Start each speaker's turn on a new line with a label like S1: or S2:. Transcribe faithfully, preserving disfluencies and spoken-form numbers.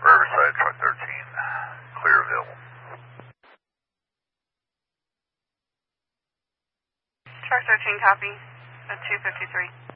S1: Riverside, truck thirteen, clear available.
S2: Truck thirteen, copy, at two fifty-three.